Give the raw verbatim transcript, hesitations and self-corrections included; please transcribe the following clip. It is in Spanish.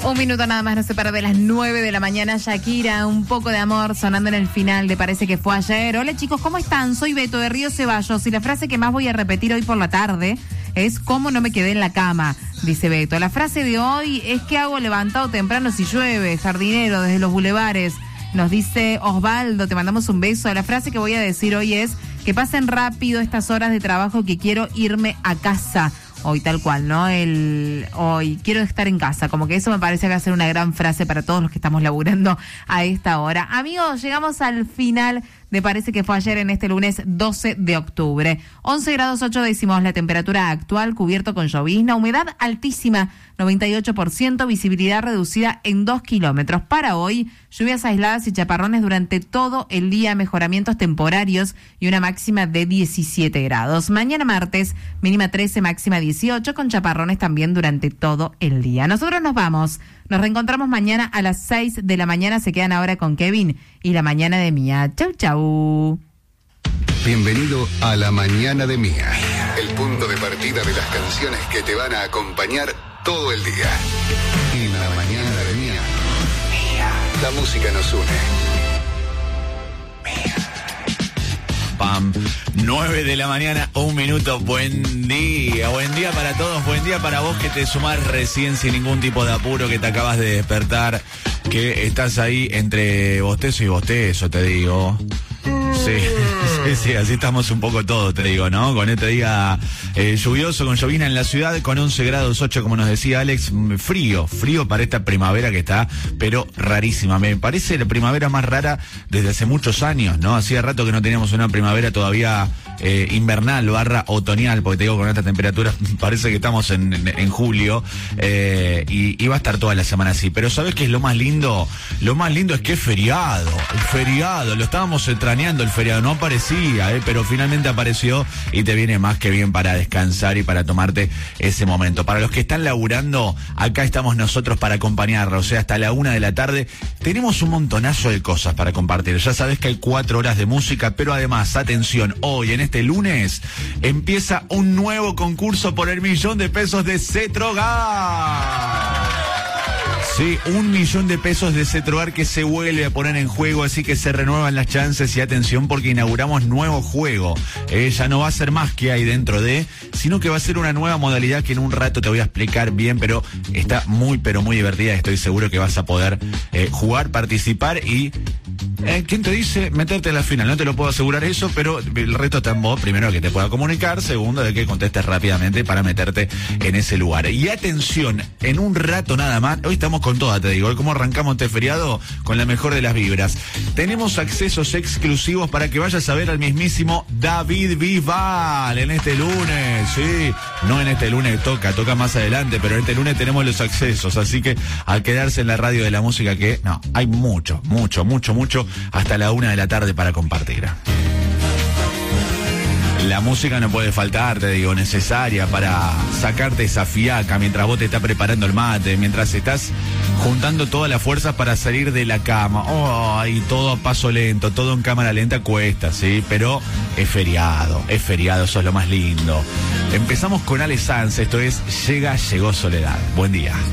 Un minuto nada más nos separa de las nueve de la mañana. Shakira, un poco de amor sonando en el final de Parece que fue ayer. Hola chicos, ¿cómo están? Soy Beto de Río Ceballos y la frase que más voy a repetir hoy por la tarde es ¿cómo no me quedé en la cama? Dice Beto. La frase de hoy es ¿qué hago levantado temprano si llueve? Jardinero desde los bulevares. Nos dice Osvaldo, te mandamos un beso. La frase que voy a decir hoy es que pasen rápido estas horas de trabajo que quiero irme a casa. Hoy tal cual, ¿no? El hoy quiero estar en casa, como que eso me parece que va a ser una gran frase para todos los que estamos laburando a esta hora. Amigos, llegamos al final de Parece que fue ayer en este lunes doce de octubre. once grados ocho décimos la temperatura actual, cubierto con llovizna, humedad altísima, noventa y ocho por ciento, visibilidad reducida en dos kilómetros. Para hoy, lluvias aisladas y chaparrones durante todo el día, mejoramientos temporarios y una máxima de diecisiete grados. Mañana martes, mínima trece, máxima dieciocho, con chaparrones también durante todo el día. Nosotros nos vamos. Nos reencontramos mañana a las seis de la mañana. Se quedan ahora con Kevin y la mañana de Mía. Chau, chau. Bienvenido a la mañana de Mía, el punto de partida de las canciones que te van a acompañar todo el día. En la mañana de Mía, la música nos une. Pam, nueve de la mañana, un minuto, buen día, buen día para todos, buen día para vos que te sumás recién sin ningún tipo de apuro, que te acabas de despertar, que estás ahí entre bostezo y bostezo, te digo. Sí, sí, sí, así estamos un poco todos, te digo, ¿no? Con este día eh, lluvioso, con llovina en la ciudad, con once grados ocho, como nos decía Alex, frío, frío para esta primavera que está, pero rarísima. Me parece la primavera más rara desde hace muchos años, ¿no? Hacía rato que no teníamos una primavera todavía eh, invernal, barra otoñal, porque te digo, con esta temperatura parece que estamos en, en, en julio, eh, y, y va a estar toda la semana así. Pero ¿sabes qué es lo más lindo? Lo más lindo es que es feriado, el feriado, lo estábamos extrañando el feriado, no aparecía, eh, pero finalmente apareció y te viene más que bien para descansar y para tomarte ese momento. Para los que están laburando, acá estamos nosotros para acompañarlos, o sea, hasta la una de la tarde. Tenemos un montonazo de cosas para compartir. Ya sabes que hay cuatro horas de música, pero además, atención, hoy en este lunes empieza un nuevo concurso por el millón de pesos de Cetrogar. Sí, un millón de pesos de Cetrogar que se vuelve a poner en juego, así que se renuevan las chances y atención porque inauguramos nuevo juego. Eh, ya no va a ser más que hay dentro de, sino que va a ser una nueva modalidad que en un rato te voy a explicar bien, pero está muy, pero muy divertida. Estoy seguro que vas a poder eh, jugar, participar y... Eh, ¿quién te dice meterte a la final? No te lo puedo asegurar eso, pero el reto está en vos. Primero, que te pueda comunicar. Segundo, de que contestes rápidamente para meterte en ese lugar. Y atención, en un rato nada más, hoy estamos con toda, te digo, ¿cómo arrancamos este feriado? Con la mejor de las vibras. Tenemos accesos exclusivos para que vayas a ver al mismísimo David Bisbal en este lunes. Sí, no en este lunes toca, toca más adelante, pero en este lunes tenemos los accesos. Así que al quedarse en la radio de la música, que no, hay mucho, mucho, mucho, mucho, hasta la una de la tarde para compartir. La música no puede faltar, te digo, necesaria para sacarte esa fiaca mientras vos te estás preparando el mate, mientras estás juntando todas las fuerzas para salir de la cama. Oh, y todo a paso lento, todo en cámara lenta cuesta, ¿sí? Pero es feriado, es feriado, eso es lo más lindo. Empezamos con Ale Sanz, esto es Llega, Llegó Soledad. Buen día.